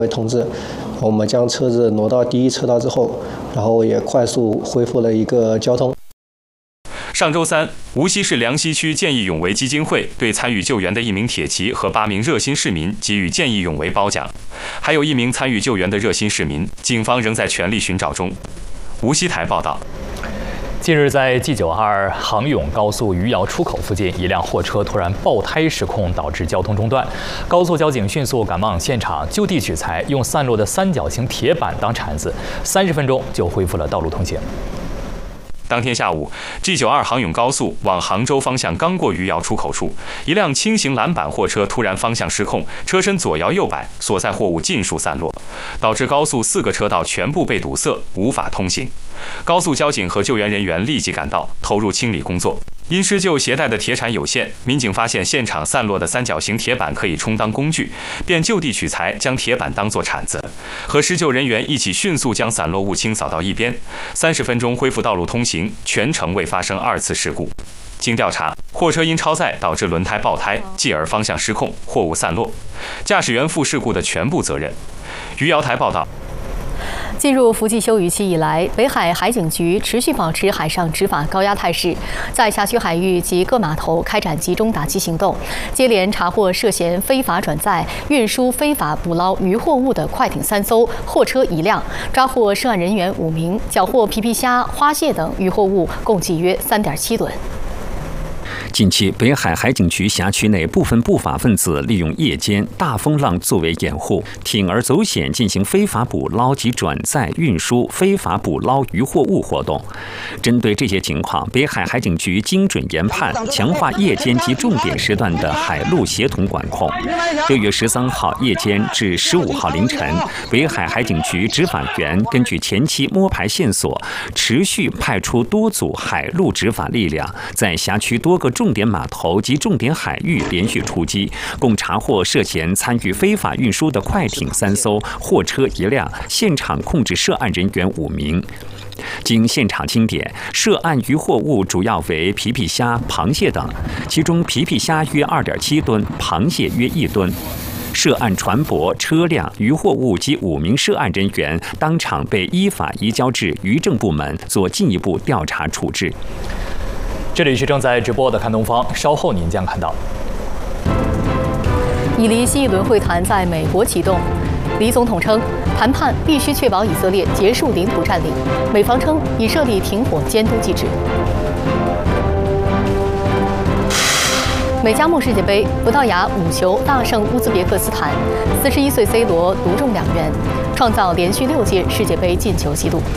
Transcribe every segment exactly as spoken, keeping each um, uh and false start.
位同志，我们将车子挪到第一车道之后，然后也快速恢复了一个交通。 上周三，无锡市梁溪区见义勇为基金会对参与救援的一名铁骑和八名热心市民给予见义勇为褒奖，还有一名参与救援的热心市民，警方仍在全力寻找中。无锡台报道。 近日，在 G 九二杭甬高速余姚出口附近，一辆货车突然爆胎失控，导致交通中断。高速交警迅速赶往现场，就地取材，用散落的三角形铁板当铲子，三十分钟就恢复了道路通行。 当天下午 ，G 九二杭甬高速往杭州方向刚过余姚出口处，一辆轻型蓝板货车突然方向失控，车身左摇右摆，所载货物尽数散落，导致高速四个车道全部被堵塞，无法通行。高速交警和救援人员立即赶到，投入清理工作。因施救携带的铁铲有限，民警发现现场散落的三角形铁板可以充当工具，便就地取材，将铁板当作铲子，和施救人员一起迅速将散落物清扫到一边。三十分钟恢复道路通行，全程未发生二次事故。经调查，货车因超载导致轮胎爆胎，继而方向失控，货物散落，驾驶员负事故的全部责任。余姚台报道。 进入伏季休渔期以来，北海海警局持续保持海上执法高压态势，在辖区海域及各码头开展集中打击行动，接连查获涉嫌非法转载、运输非法捕捞渔获物的快艇三艘、货车一辆，抓获涉案人员五名，缴获皮皮虾、花蟹等渔获物共计约三点七吨。 近期，北海海警局辖区内部分不法分子利用夜间大风浪作为掩护，铤而走险进行非法捕捞及转载、运输非法捕捞渔获物活动。针对这些情况，北海海警局精准研判，强化夜间及重点时段的海陆协同管控。六月十三号夜间至十五号凌晨，北海海警局执法员根据前期摸排线索，持续派出多组海陆执法力量，在辖区多个重点码头及重点海域连续出击，共查获涉嫌参与非法运输的快艇三艘、货车一辆，现场控制涉案人员五名。经现场清点，涉案渔获物主要为皮皮虾、螃蟹等，其中皮皮虾约 二点七吨，螃蟹约一吨。涉案船舶、车辆、渔获物及五名涉案人员当场被依法移交至渔政部门做进一步调查处置。 这里是正在直播的看东方，稍后您将看到。 以黎新一轮会谈在美国启动，黎总统称，谈判必须确保以色列结束领土占领。美方称已设立停火监督机制。美加墨世界杯，葡萄牙五球大胜乌兹别克斯坦，四十一岁 C 罗独中两元，创造连续六届世界杯进球纪录。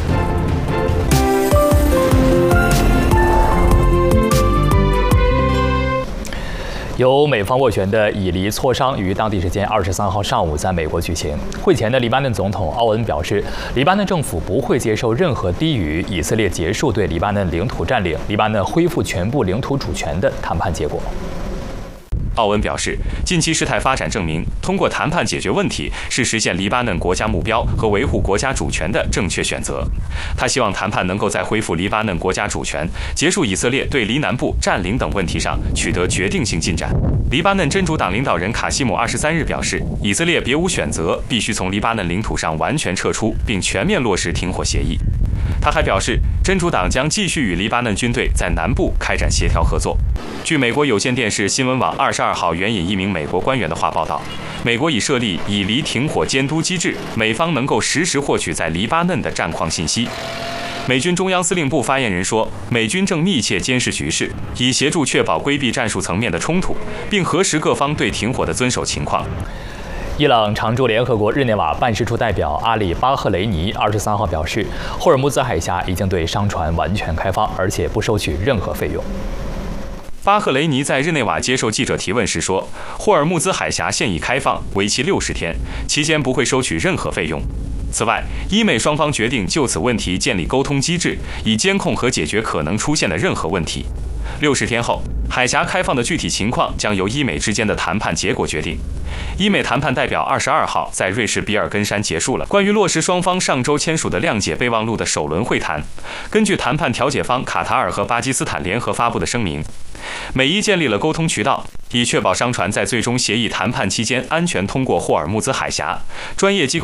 由美方斡旋的以黎磋商于当地时间二十三号上午在美国举行。会前的黎巴嫩总统奥恩表示，黎巴嫩政府不会接受任何低于以色列结束对黎巴嫩领土占领、黎巴嫩恢复全部领土主权的谈判结果。 奥恩表示，近期事态发展证明，通过谈判解决问题是实现黎巴嫩国家目标和维护国家主权的正确选择。他希望谈判能够在恢复黎巴嫩国家主权、结束以色列对黎南部占领等问题上取得决定性进展。黎巴嫩真主党领导人卡西姆二十三日表示，以色列别无选择，必须从黎巴嫩领土上完全撤出，并全面落实停火协议。他还表示，真主党将继续与黎巴嫩军队在南部开展协调合作。据美国有线电视新闻网二十二号援引一名美国官员的话报道，美国已设立以黎停火监督机制，美方能够实时获取在黎巴嫩的战况信息。美军中央司令部发言人说，美军正密切监视局势，以协助确保规避战术层面的冲突，并核实各方对停火的遵守情况。 伊朗常驻联合国日内瓦办事处代表阿里巴赫雷尼二十三号表示，霍尔木兹海峡已经对商船完全开放，而且不收取任何费用。 巴赫雷尼在日内瓦接受记者提问时说，霍尔木兹海峡现已开放，为期六十天，期间不会收取任何费用。此外，伊美双方决定就此问题建立沟通机制，以监控和解决可能出现的任何问题。 六十天后，海峡开放的具体情况将由伊美之间的谈判结果决定。伊美谈判代表二十二号在瑞士比尔根山结束了关于落实双方上周签署的谅解备忘录的首轮会谈。根据谈判调解方卡塔尔和巴基斯坦联合发布的声明，美伊建立了沟通渠道，以确保商船在最终协议谈判期间安全通过霍尔木兹海峡。专业机构